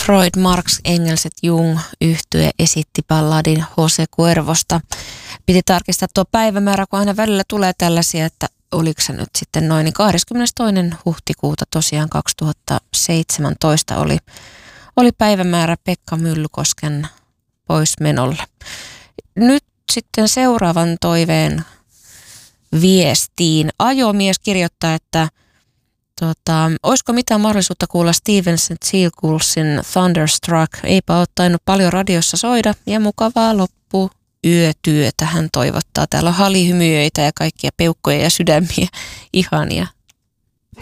Freud, Marx, Engels et Jung yhtye esitti balladin Jose Cuervosta. Piti tarkistaa tuo päivämäärä, kun aina välillä tulee tällaisia, että oliko se nyt sitten noin 22. huhtikuuta tosiaan 2017 oli päivämäärä Pekka Myllykosken poismenolle. Nyt sitten seuraavan toiveen viestiin. Ajomies kirjoittaa, että olisiko mitään mahdollisuutta kuulla Steven Seagalsin Thunderstruck? Eipä ole tainnut paljon radiossa soida ja mukavaa loppuyötyötä hän toivottaa. Täällä on halihymyöitä ja kaikkia peukkoja ja sydämiä. Ihania.